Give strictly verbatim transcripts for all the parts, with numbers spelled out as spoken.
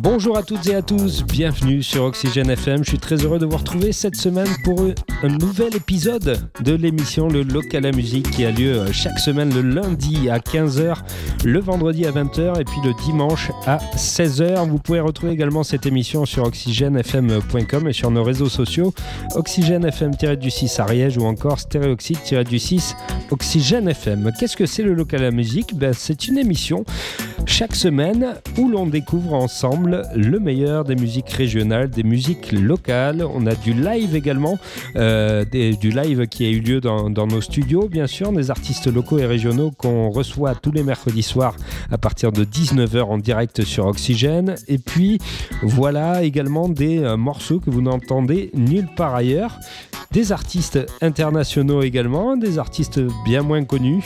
Bonjour à toutes et à tous, bienvenue sur Oxygène F M. Je suis très heureux de vous retrouver cette semaine pour un nouvel épisode de l'émission Le Local à Musique qui a lieu chaque semaine le lundi à quinze heures, le vendredi à vingt heures et puis le dimanche à seize heures. Vous pouvez retrouver également cette émission sur oxygène f m point com et sur nos réseaux sociaux Oxygène F M du six Ariège ou encore Stéréoxyde du six Oxygène F M. Qu'est-ce que c'est le Local à Musique ? Ben, c'est une émission chaque semaine où l'on découvre ensemble le meilleur des musiques régionales, des musiques locales. On a du live également, euh, des, du live qui a eu lieu dans, dans nos studios, bien sûr, des artistes locaux et régionaux qu'on reçoit tous les mercredis soirs à partir de dix-neuf heures en direct sur Oxygène. Et puis, voilà également des euh, morceaux que vous n'entendez nulle part ailleurs. Des artistes internationaux également, des artistes bien moins connus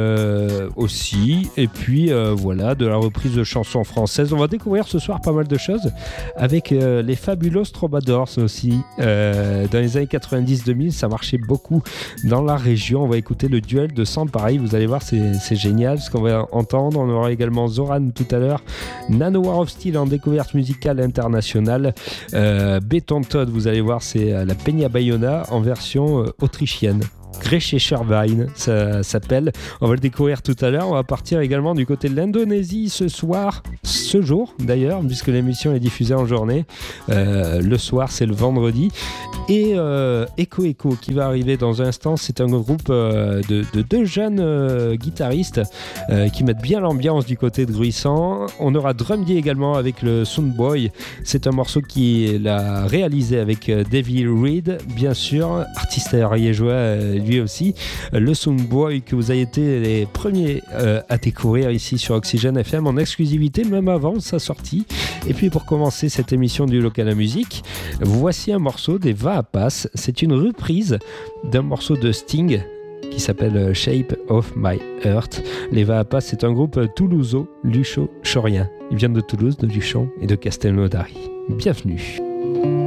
euh, aussi, et puis euh, voilà, de la reprise de chansons françaises. On va découvrir ce soir pas mal de choses avec euh, les Fabulous Troubadours aussi. Euh, dans les années quatre-vingt-dix deux mille, ça marchait beaucoup dans la région. On va écouter le duel de Sans Pareil, vous allez voir, c'est, c'est génial ce qu'on va entendre. On aura également Zoran tout à l'heure, Nano War of Steel en découverte musicale internationale, euh, Béton Todd, vous allez voir, c'est euh, la Peña Bayona en version euh, autrichienne. Grecescherwein, ça s'appelle. On va le découvrir tout à l'heure. On va partir également du côté de l'Indonésie ce soir, ce jour d'ailleurs, puisque l'émission est diffusée en journée. Euh, le soir, c'est le vendredi. Et euh, Echo Echo qui va arriver dans un instant. C'est un groupe euh, de, de deux jeunes euh, guitaristes euh, qui mettent bien l'ambiance du côté de Gruissant. On aura Drumdier également avec le Soundboy. C'est un morceau qu'il a réalisé avec euh, Davey Reed, bien sûr, artiste ariégeois. Euh, lui aussi, le Soundboy que vous avez été les premiers euh, à découvrir ici sur Oxygène F M en exclusivité, même avant sa sortie. Et puis pour commencer cette émission du Local à Musique, voici un morceau des Vaapas. C'est une reprise d'un morceau de Sting qui s'appelle Shape of My Heart. Les Vaapas, c'est un groupe toulouso-lucho-chorien. Ils viennent de Toulouse, de Luchon et de Castelnaudary. Bienvenue.